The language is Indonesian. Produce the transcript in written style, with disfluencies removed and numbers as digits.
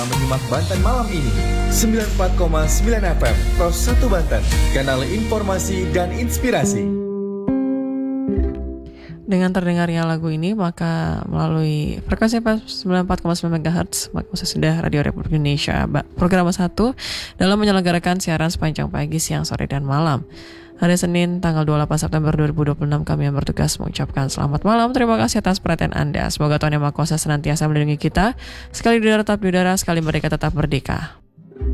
Menyimak Banten malam ini 94,9 FM Pos 1 Banten, kanal informasi dan inspirasi. Dengan terdengarnya lagu ini, maka melalui frekuensi 94,9 MHz, maka sudah Radio Republik Indonesia program 1 dalam menyelenggarakan siaran sepanjang pagi, siang, sore, dan malam. Hari Senin, tanggal 28 September 2026, kami yang bertugas mengucapkan selamat malam. Terima kasih atas perhatian Anda. Semoga Tuhan Yang Maha Kuasa senantiasa melindungi kita. Sekali di udara tetap di udara, sekali merdeka tetap merdeka.